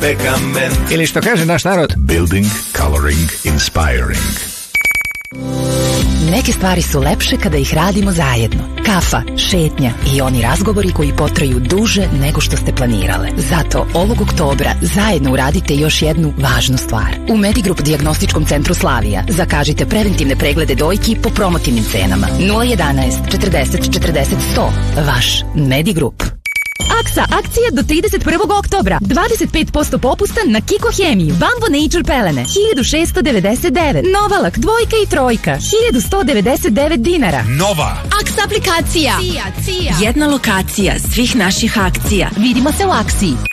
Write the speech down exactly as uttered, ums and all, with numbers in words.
Pekament. Ili što kaže naš narod, building, coloring, inspiring. Neke stvari su lepše kada ih radimo zajedno. Kafa, šetnja i oni razgovori koji potraju duže nego što ste planirale. Zato ovog oktobra zajedno uradite još jednu važnu stvar. U Medigrup dijagnostičkom centru Slavija zakažite preventivne preglede dojki po promotivnim cenama. nula jedanaest četrdeset četrdeset sto. Vaš Medigrup. Aksa, akcija do trideset prvog oktobra. dvadeset pet posto popusta na Kiko Hemiju. Bambo Nature pelene. hiljadu šessto devedeset devet. Novalak, dvojka i trojka. hiljadu sto devedeset devet dinara. Nova. Aksa aplikacija. Cija, cija. Jedna lokacija svih naših akcija. Vidimo se u Aksiji.